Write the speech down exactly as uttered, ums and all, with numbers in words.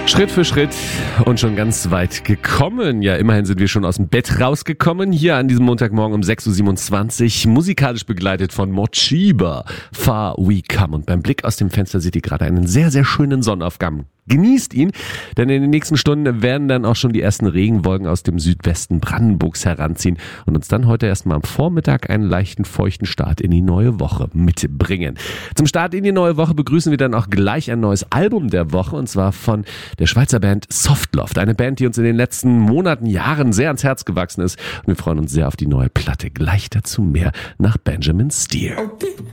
Schritt für Schritt und schon ganz weit gekommen. Ja, immerhin sind wir schon aus dem Bett rausgekommen. Hier an diesem Montagmorgen um sechs Uhr siebenundzwanzig. Musikalisch begleitet von Mochiba. Far We Come. Und beim Blick aus dem Fenster seht ihr gerade einen sehr, sehr schönen Sonnenaufgang. Genießt ihn, denn in den nächsten Stunden werden dann auch schon die ersten Regenwolken aus dem Südwesten Brandenburgs heranziehen und uns dann heute erstmal am Vormittag einen leichten, feuchten Start in die neue Woche mitbringen. Zum Start in die neue Woche begrüßen wir dann auch gleich ein neues Album der Woche, und zwar von der Schweizer Band Softloft. Eine Band, die uns in den letzten Monaten, Jahren sehr ans Herz gewachsen ist. Und wir freuen uns sehr auf die neue Platte. Gleich dazu mehr nach Benjamin Steer. Okay.